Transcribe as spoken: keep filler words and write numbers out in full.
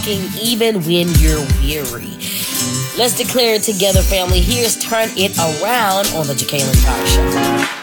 even when you're weary. Let's declare it together, family. Here's Turn It Around on the Jacqueline Carr Show.